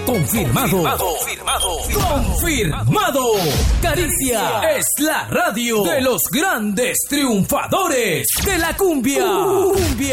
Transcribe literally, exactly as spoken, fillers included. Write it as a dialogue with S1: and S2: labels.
S1: Confirmado. Confirmado. Confirmado. Caricia es la radio de los grandes triunfadores de la cumbia. Cumbia.